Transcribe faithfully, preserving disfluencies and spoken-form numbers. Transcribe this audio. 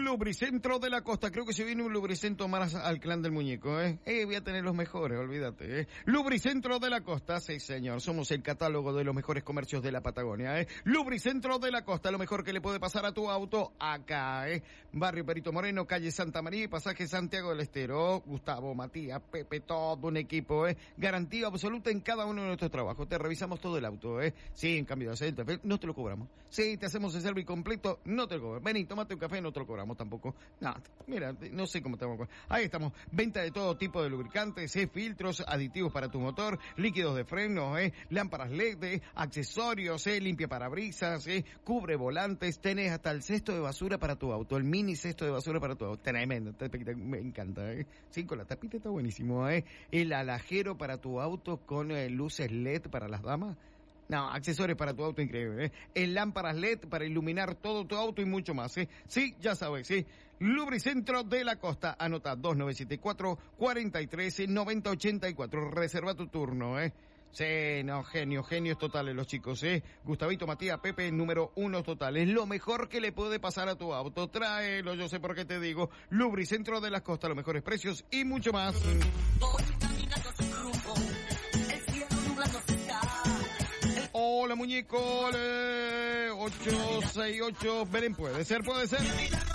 Lubricentro de la Costa. Creo que se viene un lubricentro más al clan del muñeco, ¿eh? Eh, voy a tener los mejores, olvídate, ¿eh? Lubricentro de la Costa, sí señor. Somos el catálogo de los mejores comercios de la Patagonia, ¿eh? Lubricentro de la Costa, lo mejor que le puede pasar a tu auto acá, ¿eh? Barrio Perito Moreno, calle Santa María y pasaje Santiago del Estero. Gustavo, Matías, Pepe, todo un equipo, ¿eh? Garantía absoluta en cada uno de nuestros trabajos. Te revisamos todo el auto, ¿eh? Sí, en cambio de aceite, no te lo cobramos. Sí, te hacemos el servicio completo, no te lo cobramos. Vení, tómate un café, no te lo cobramos tampoco. No, mira, no sé cómo te vamos a cobrar. Ahí estamos. Venta de todo tipo de lubricantes, ¿eh? Filtros, aditivos para tu motor, líquidos de frenos, ¿eh? Lámparas L E D, ¿eh? Accesorios, ¿eh? Limpia parabrisas, ¿eh? Cubre volantes. Tenés hasta el cesto de basura para tu auto, el mini cesto de basura para tu auto. Tremendo, me encanta, ¿eh? Sí, con la tapita está buenísimo, ¿eh? El alajero para tu auto con eh, luces L E D para las damas. No, accesorios para tu auto increíble, ¿eh? El lámparas L E D para iluminar todo tu auto y mucho más, ¿eh? Sí, ya sabes, ¿sí? Lubricentro de la Costa. Anota dos nueve siete cuatro, cuatro tres, nueve cero ocho cuatro. Reserva tu turno, ¿eh? Sí, no, genio, genios totales los chicos, ¿eh? Gustavito, Matías, Pepe, número uno totales. Lo mejor que le puede pasar a tu auto. Tráelo, yo sé por qué te digo. Lubricentro de la Costa, los mejores precios y mucho más. Hola, muñeco, ocho seis ocho, Belén, puede ser, puede ser.